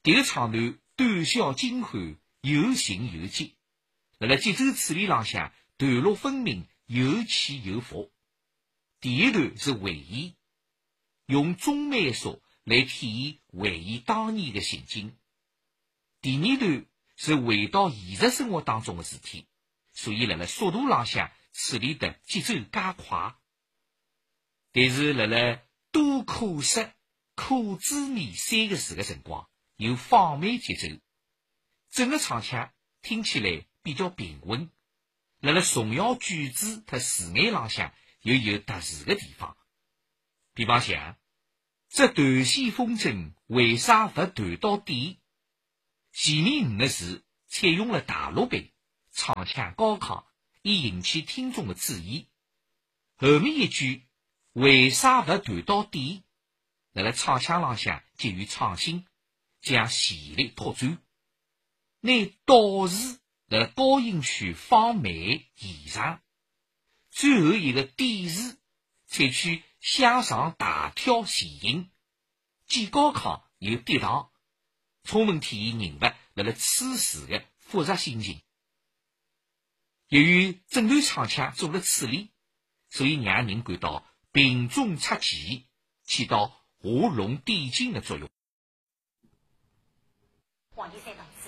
迭个唱段短小精悍，有情有节，辣节奏处理浪向段落分明，有起有伏。第一段是回忆，用中慢速来体现回忆当年的情景。第二段是回到现实生活当中的事体，所以辣速度浪向处理的节奏加快。但是辣多可惜、可滋味三个字的辰光，有放慢节奏，整个唱腔听起来比较平稳。辣重要句子和词眼浪向又有特殊的地方。比方像这断线风筝为啥不断到底？前面5个字采用了大陆版，唱腔高亢，以引起听众的注意。后面一句为啥不断到底？辣唱腔浪向给予创新，将旋律拓展，拿倒字辣高音区放慢延长，最后一个底字采取向上大跳前音，既高亢又跌宕，充分体现人物辣此时的复杂心情。由于整段唱腔做了处理，所以让人感到平中出奇，起到画龙点睛的作用。 黄金赛道